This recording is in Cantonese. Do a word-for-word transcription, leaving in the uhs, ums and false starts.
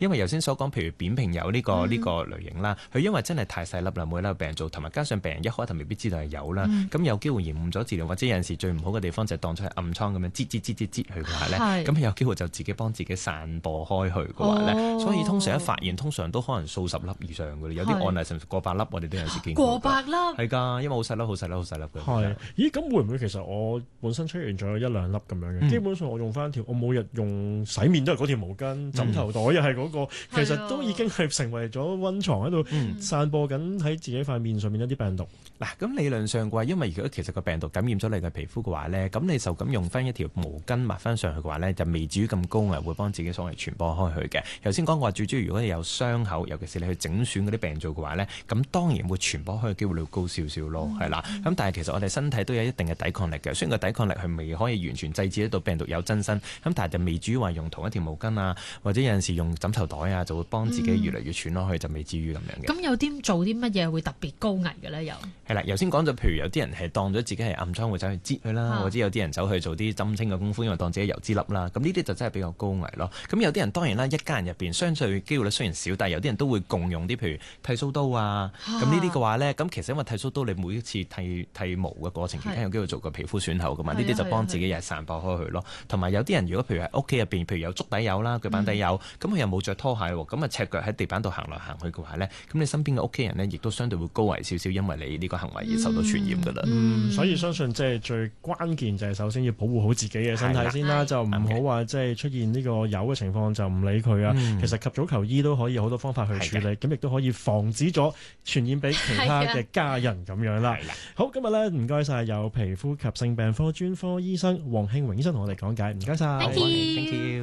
因為頭先所講，譬如扁平疣呢個呢個類型啦，佢因為真係太細粒啦，每粒病灶，同埋加上病人一開頭未必知道係有啦，咁、嗯、有機會延誤咗治療，或者有陣時最唔好嘅地方就係當咗係暗瘡咁樣擠擠擠擠擠佢嘅話咧，咁佢有機會就自己幫自己散播開去嘅話咧、哦，所以通常一發現通常都可能數十粒以上嘅，有啲案例甚至過百粒，我哋都有時見過。 過百粒係㗎，因為好細粒，好細粒，好細粒嘅。 係，咦？咁會唔會其實我本身出現咗一兩粒咁樣嘅、嗯？基本上我用翻條，我每日用洗面都係嗰條毛巾，枕頭袋又係嗰個，其實都已經係成為咗溫床喺度散播緊喺自己塊面上面一啲病毒。 嗱、嗯，咁理論上嘅話，因為如果其實個病毒感染咗你嘅皮膚嘅話咧，咁你就咁用翻一條毛巾抹翻上去嘅話咧，就未至於咁高危，會幫自己所謂傳播開去嘅。頭先講過話，最主要如果你有傷口，尤其是你去整損嗰啲病灶嘅話咧，咁當然會傳播開嘅機會率高少少咯，係、嗯、啦。咁但係其實我哋身體都有一定嘅抵抗力嘅，雖然個抵抗力係未可以完全制止得到病毒有增生，咁但係就未至於話用同一條毛巾啊，或者有陣時用枕頭袋啊，就會幫自己越嚟越傳落去，就未至於咁樣嘅。 咁、嗯、有啲做啲乜嘢會特別高危嘅咧？又係啦，頭先講咗，譬如有啲人係當咗自己係暗瘡會走去擠佢啦、啊，或者有啲人走去做啲針清嘅功夫，因為當自己油脂粒啦，咁呢啲就真係比較高危咯。咁有啲人當然啦，一家人入邊相對機會率雖然少，但係有啲人都會共用啲譬如剃鬚刀啊，咁呢啲嘅話咧，咁其實因為剃鬚刀你每一次剃剃毛嘅過程期間有機會做個皮膚損耗噶嘛，呢啲就幫自己又係散播開去咯。同埋有啲人如果譬如喺屋企入邊，譬如有足底油啦、腳板底油，咁、嗯、佢又冇着拖鞋喎，咁啊赤腳喺地板度行來行去嘅話咧，咁你身邊嘅屋企人咧，亦都相對會高危少少，因為你呢個行為而受到傳染噶啦。 嗯，所以相信即係最關鍵就係首先要保護好自己嘅身體先啦，就唔好話即係出現呢個疣嘅情況就唔理佢啊、嗯。其實及早求醫都可以有好多方法去處理，咁亦都可以防止咗傳染俾其他嘅家人咁樣啦。好，今日咧唔該晒有皮膚及性病科專科醫生黃慶榮醫生同我哋講解，唔該晒。 Thank you. Thank you.